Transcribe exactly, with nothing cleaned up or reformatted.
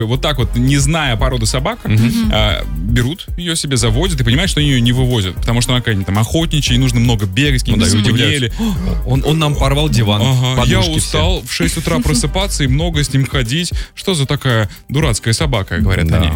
Вот так вот, не зная породы собак, Мгм. а, берут ее себе, заводят и понимают, что они ее не вывозят. Потому что она какая-нибудь там охотничья, ей нужно много бегать, Ну да, и какие-нибудь удивляются. спинели. Он, он нам порвал диван, Ага, я подушки устал в шесть утра просыпаться и много с ним ходить. Что за такая дурацкая собака, говорят Да. они.